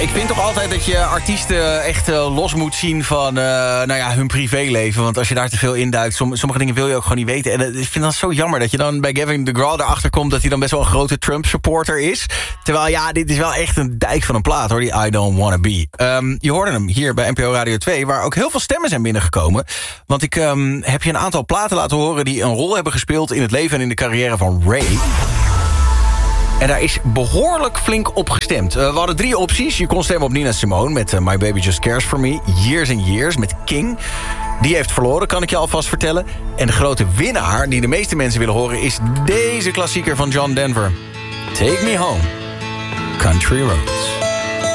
Ik vind toch altijd dat je artiesten echt los moet zien van hun privéleven. Want als je daar te veel induikt, sommige dingen wil je ook gewoon niet weten. En ik vind dat zo jammer dat je dan bij Gavin DeGraw erachter komt dat hij dan best wel een grote Trump-supporter is. Terwijl dit is wel echt een dijk van een plaat hoor, die I Don't Wanna Be. Je hoorde hem hier bij NPO Radio 2, waar ook heel veel stemmen zijn binnengekomen. Want ik heb je een aantal platen laten horen die een rol hebben gespeeld in het leven en in de carrière van Ray. En daar is behoorlijk flink op gestemd. We hadden 3 opties. Je kon stemmen op Nina Simone met My Baby Just Cares For Me. Years and Years met King. Die heeft verloren, kan ik je alvast vertellen. En de grote winnaar die de meeste mensen willen horen is deze klassieker van John Denver. Take Me Home, Country Roads.